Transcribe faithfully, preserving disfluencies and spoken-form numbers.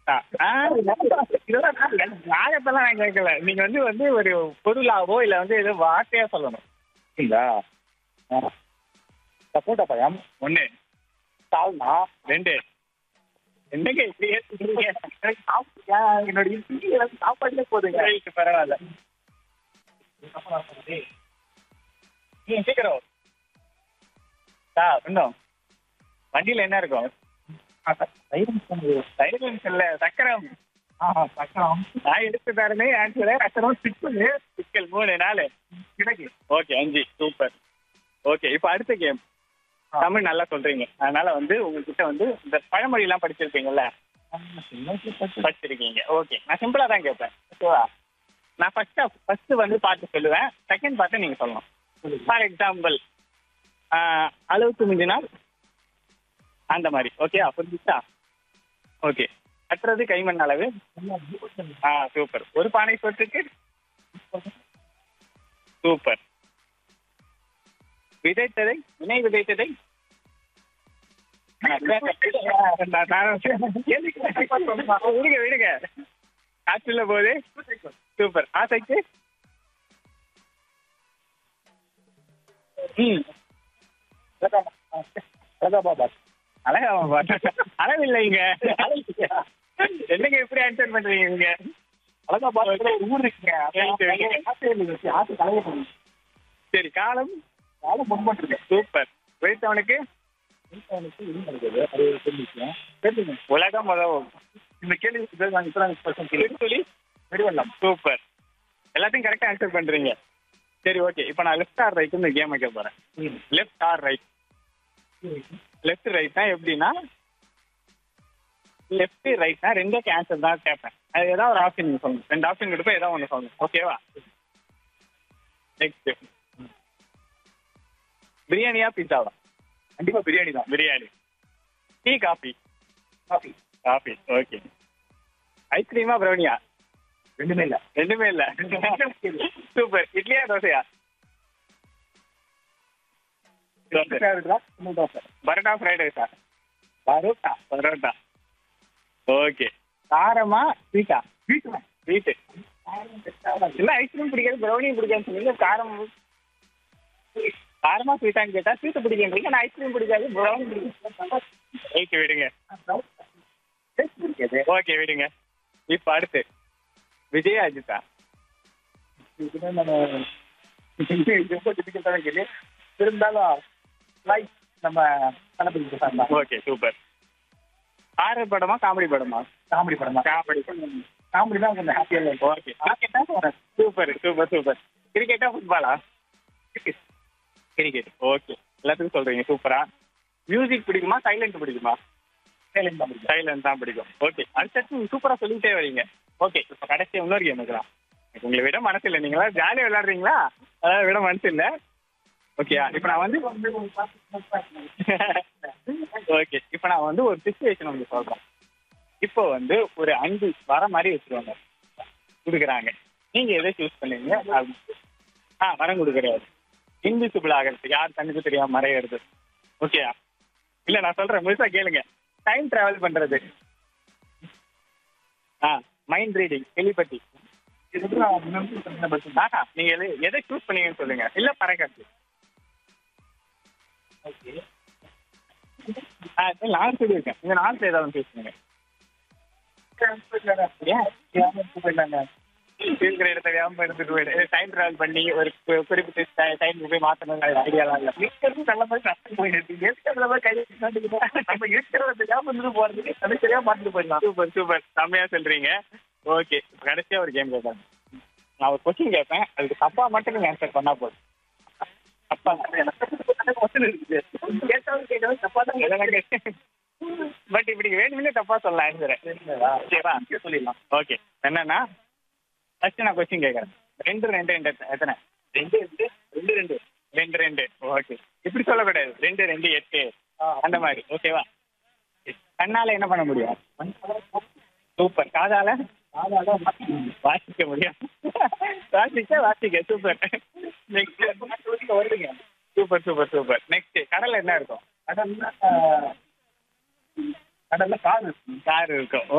ஆ, ஆ, இதெல்லாம் நான் நாகத்தெல்லாம் நான் கேட்கல. நீங்க வந்து வந்து ஒரு பொருளாவோ இல்ல வந்து ஏதோ வார்த்தையா சொல்லணும். சரிங்களா? ஆ. சப்போட்டா பழம், ஒண்ணு, சால்னா, ரெண்டு. என்னங்க இப்படி ஏத்துக்கிறீங்க? எனக்கு சாப்பிட்டியா? என்னுடைய இட்லி எனக்கு சாப்பாடுலே போதுங்க. ரைட், பரவாயில்ல. ம், சீக்கிரம். ஆ, இன்னும் வண்டியில என்ன இருக்கும்? ஆ, சார். தயிரும் சொன்னது. சைலன்ஸ் இல்ல, சக்கரம். ஆஹா, சக்கரம். நான் எடுத்து தரனே ஆன்சர். சக்கரம், சிக்கல். சிக்கல் மூணு, நாலு. கிடக்கு. ஓகே, அஞ்சு. சூப்பர். ஓகே, இப்போ அடுத்த கேம். ஆ. தமிழ் நல்லா சொல்றீங்க. அதனால வந்து உங்ககிட்ட வந்து இந்த பழமொழி எல்லாம் படிச்சிருப்பீங்கல்ல, ஆமா, சின்ன வயசுல படிச்சது. படிச்சிருக்கீங்க. ஓகே, நான் சிம்பிளா தான் கேட்பேன். ஓகேவா? நான் ஃபர்ஸ்ட் ஃபர்ஸ்ட் வந்து பாட்டு சொல்லுவேன். செகண்ட் பாட்டு நீங்க சொல்லணும். சொல்லுங்க. ஃபார் எக்ஸாம்பிள், அளவுக்கு மிஞ்சினால் அந்த மாதிரி. ஓகே, புரிஞ்சுச்சா? ஓகே. கட்டுறது கைமண் அளவு. ஆ, சூப்பர். ஒரு பானை சொட்டுக்கு. சூப்பர். விதைத்ததை வினை விதைத்ததை. ஆ, நான் நான் விடுங்க விடுங்க. காற்றுல போது. சூப்பர். ஆசைக்கு. ம். அலகாபாத். அழகா பாட்டு. அளவில்லைங்க. என்னங்க எப்படி ஆன்சர் பண்றீங்க நீங்க? அலகாபாத்ல ஒரு ஊர் இருக்குங்க. சரி, சரி. ஆசை இருந்துச்சு. ஆசை கலைய போகுது. சரி, காலம். நானும் முன்பட்டு இருக்கேன். சூப்பர். விழித்தவனுக்கு எனக்கு இது நடக்குது. அது தெரிஞ்சுக்கேன். தெரிஞ்சுங்க. உலகம் உதவும். இந்த கேள்வி நாங்கள் இப்போ தான் பர்சன்ட் கேள்வி. திருத்துளி. வெடிவெல்லாம். சூப்பர். எல்லாத்தையும் கரெக்டா ஆன்சர் பண்றீங்க. சரி, ஓகே. இப்போ நான் லெஃப்ட் ஆர் ரைட் இந்த கேம் வைக்க போறேன். Left or right. லெஃப்ட் ரைட்னா எப்படின்னா, லெஃப்ட் ரைட்னா ரெண்டே ஆன்சர் தான் கேட்பேன். அது ஏதாவது ஒரு ஆப்ஷன் நீங்க சொல்லணும். ரெண்டு ஆப்ஷன் கொடுப்பேன், ஏதாவது ஒன்று சொல்லணும். ஓகேவா? நெக்ஸ்ட், பிரியாணியா பீஸாவா? கண்டிப்பா பிரியாணி தான். Biryani. Tea, coffee. Coffee. Coffee. Okay. ஐஸ்கிரீமா ப்ரௌனியா? ரெண்டுமே இல்ல. ரெண்டுமே இல்ல. சூப்பர். இட்லியா தோசையா? தோசை. இருக்குதா? இன்னும் தோசை. பரோட்டா ஃப்ரைட் ரைஸா? பரோட்டா. பரோட்டா. ஓகே. காரமா ஸ்வீட்டா? ஸ்வீட் தான். ஸ்வீட்டு. இல்ல, ஐஸ்கிரீம் பிடிக்காது, ப்ரௌனியும் பிடிக்காதுன்னு சொன்னீங்க. காரம் காரமா ஸ்வீட்டான்னு கேட்டா ஸ்வீட்டு பிடிக்கின்றீங்க. நான் ஐஸ்கிரீம் பிடிக்காது, ப்ரௌனி பிடிக்கும். ஓகே, விடுங்க. ஓகே, விடுங்க. இப்போ அடுத்து, விஜய் அஜித்தா? இதுதான் நம்ம ரொம்ப டிஃபிகல்ட்டான கேள்வி. இருந்தாலும் லைக் நம்ம தளபதி சார் தான். Okay, super. ஹாரர் படமா காமெடி படமா? காமெடி படம் தான். காமெடி. காமெடி தான் கொஞ்சம் ஹாப்பியாக இருக்கும். Okay. Super super super. கிரிக்கெட்டா ஃபுட்பாலா? Cricket. Okay, எல்லாத்துக்கும் சொல்றீங்க. சூப்பரா. மியூசிக் பிடிக்குமா சைலண்ட் பிடிக்குமா? சைலண்ட் தான். சைலண்ட் தான் பிடிக்கும். ஓகே, அடுத்தடுத்து சூப்பரா சொல்லிட்டே வரீங்க. ஓகே, இப்போ கடைசி இன்னொரு கேம் வைக்கலாம். உங்களை விட மனசு இல்லை, நீங்களா ஜாலியாக விளையாடுறீங்களா? அதாவது விட மனசு இல்லை. ஓகேயா? இப்போ நான் வந்து ஓகே, இப்போ நான் வந்து ஒரு சிச்சுவேஷன் உங்களுக்கு சொல்றேன். இப்போ வந்து ஒரு அஞ்சு வர மாதிரி வச்சுருவாங்க, கொடுக்குறாங்க. நீங்க எதை சூஸ் பண்ணுவீங்க? ஆ, வரம் கொடுக்குறாரு. இன்விசிபிள் ஆகிறது, யார் கண்ணுக்கு தெரியாம மறையிறது. ஓகேயா? இல்ல, நான் சொல்றேன், முழுசா கேளுங்க. டைம் டிராவல் பண்றது. ஆ, மைண்ட் ரீடிங், டெலிபதி. இது வந்து நான் முன்னாடி சொன்ன பட்சம் தான். ஆஹா, நீங்க எது எதை சூஸ் பண்ணீங்கன்னு சொல்லுங்க. இல்ல பறக்கிறது. ஓகே. ஆ, நான் சொல்லியிருக்கேன். நீங்க நாலு ஏதாவது சூஸ் பண்ணுங்க. ஏன் போயிட்டாங்க. இருக்கிற இடத்த வியாபாரம் எடுத்துட்டு போயிடு. டைம் டிராவல் பண்ணி ஒரு கு- குறிப்பிட்ட டைம் போய் மாத்தணும் ஐடியாலாம் இல்லை. இருக்கிறது நல்ல மாதிரி கஷ்டம் போயிடுது. இருக்கிற மாதிரி கை காட்டிக்கிட்டோம். நம்ம இருக்கிறத தெரியாம இருந்துட்டு போறதுக்கு தனித்தனியா மாட்டிட்டு போயிடலாம். சூப்பர் சூப்பர், செம்மையா சொல்றீங்க. ஓகே, கடைசியா ஒரு கேம் கேட்பேன். நான் ஒரு கொஸ்டின் கேட்பேன், அதுக்கு தப்பா மட்டும் நீங்க ஆன்சர் பண்ணா போதும். தப்பா பட் இப்படி வேணும்னே தப்பா சொல்லலாம் ஆன்சரை. ஓகேவா? சொல்லிடலாம். ஓகே, என்னன்னா ஃபர்ஸ்ட் நான் கொஸ்டின் கேட்கறேன். ரெண்டு ரெண்டு ரெண்டு எத்தனை? ரெண்டு ரெண்டு ரெண்டு ரெண்டு ரெண்டு ரெண்டு. ஓகே, இப்படி சொல்லக்கூடாது. ரெண்டு ரெண்டு எட்டு அந்த மாதிரி. ஓகேவா? கண்ணால என்ன பண்ண முடியும்? சூப்பர். காதால வாசிக்க முடியும். வாசிக்க வாசிக்க. சூப்பர். நெக்ஸ்ட் வருதுங்க. Super super super. நெக்ஸ்ட், கடல்ல என்ன இருக்கும்? கடல்ல கடல்ல கார் இருக்கு. கார் இருக்கும்.